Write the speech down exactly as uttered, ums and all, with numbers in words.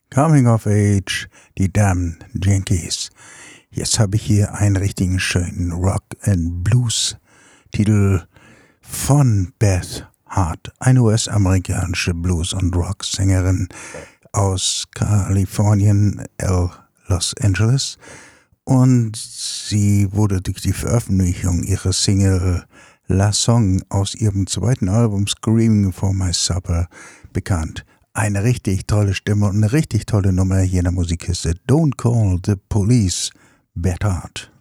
Coming of Age, die Damn Yankees. Jetzt habe ich hier einen richtigen schönen Rock and Blues Titel von Beth Hart, eine U S-amerikanische Blues- und Rock-Sängerin aus Kalifornien, Los Angeles. Und sie wurde durch die Veröffentlichung ihrer Single La Song aus ihrem zweiten Album Screaming for My Supper bekannt. Eine richtig tolle Stimme und eine richtig tolle Nummer hier in der Musikkiste. Don't Call the Police, Beth Hart.